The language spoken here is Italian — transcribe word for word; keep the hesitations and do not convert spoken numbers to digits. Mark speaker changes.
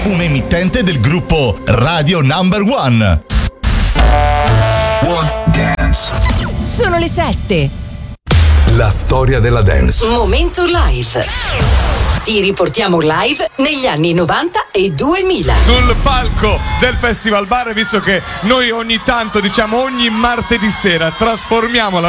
Speaker 1: un'emittente del gruppo Radio Number One.
Speaker 2: One Dance.
Speaker 3: Sono le sette.
Speaker 4: La storia della dance.
Speaker 5: Momento live. Ti riportiamo live negli anni novanta e duemila.
Speaker 6: Sul palco del Festival Bar, visto che noi ogni tanto, diciamo ogni martedì sera, trasformiamo la